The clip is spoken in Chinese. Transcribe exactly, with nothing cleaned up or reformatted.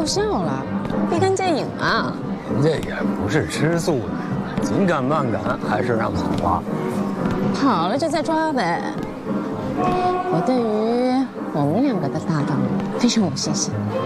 笑了，立竿见影啊！ 人家也不是吃素的，紧赶慢赶还是让跑了。 跑了就再抓呗。我对于我们两个的搭档非常有信心。